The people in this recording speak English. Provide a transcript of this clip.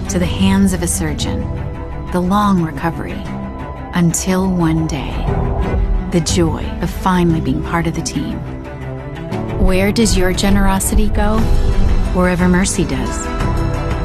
to the hands of a surgeon, the long recovery, until one day, the joy of finally being part of the team. Where does your generosity go? Wherever mercy does.